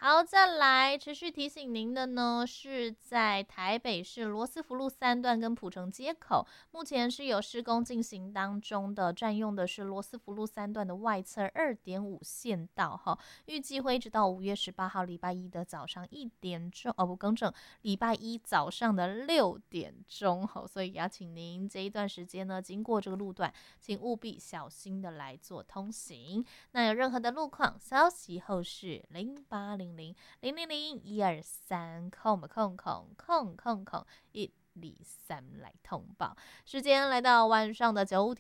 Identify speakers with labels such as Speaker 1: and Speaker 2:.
Speaker 1: 好，再来持续提醒您的呢，是在台北市罗斯福路3段跟普城街口，目前是有施工进行当中的，占用的是罗斯福路3段的外侧2.5线道哈，预计会一直到5月18号礼拜一的早上1点钟，不更正，礼拜一早上的6点钟哈，所以也要请您这一段时间呢，经过这个路段，请务必小心的来做通行。那有任何的路况消息，后续0800-000-123123来通报。时间来到晚上的9点。